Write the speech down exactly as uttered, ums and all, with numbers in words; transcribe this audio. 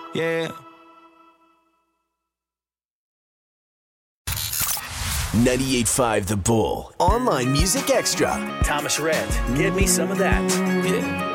Yeah. ninety-eight point five The Bull. Online Music Extra. Thomas Rhett, give me some of that. Yeah.